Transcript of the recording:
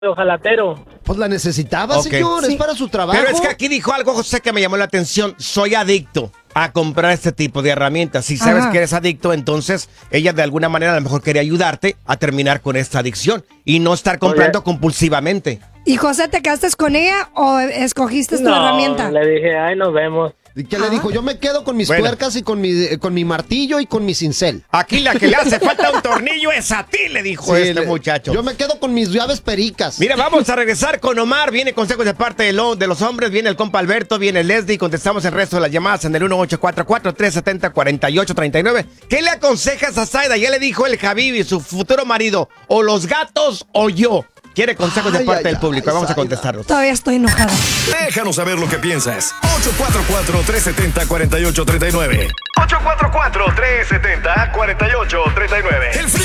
ojalatero. Pues la necesitaba, Ok. señor, Sí. es para su trabajo. Pero es que aquí dijo algo, José, que me llamó la atención. Soy adicto a comprar este tipo de herramientas. Si sabes Ajá. que eres adicto, entonces ella de alguna manera a lo mejor quería ayudarte a terminar con esta adicción y no estar comprando compulsivamente. ¿Y José, te quedaste con ella o escogiste tu herramienta? le dije, ay, nos vemos. ¿Y qué le dijo? Yo me quedo con mis Bueno. tuercas y con mi martillo y con mi cincel. Aquí la que le hace falta un tornillo es a ti, le dijo Sí, este muchacho. Yo me quedo con mis llaves pericas. Mira, vamos a regresar con Omar. Viene consejos de parte de los hombres. Viene el compa Alberto, viene Leslie. Contestamos el resto de las llamadas en el 1844-370-4839. ¿Qué le aconsejas a Zaida? Ya le dijo el Javibi, su futuro marido. O los gatos o yo. Quiere consejos de Ay, parte ay, del público. ay, Vamos a Zaida. contestarlos. Todavía estoy enojada. Déjanos saber lo que piensas. 844-370-4839. 844-370-4839.